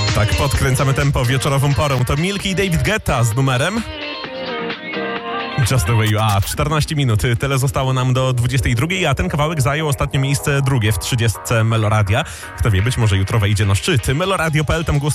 Tak, podkręcamy tempo wieczorową porą. To Milky i David Guetta z numerem Just the way you are. 14 minut. Tyle zostało nam do 22, a ten kawałek zajął ostatnio miejsce drugie w 30 Meloradia. Kto wie, być może jutro wejdzie na szczyt. Meloradio.pl, tam głos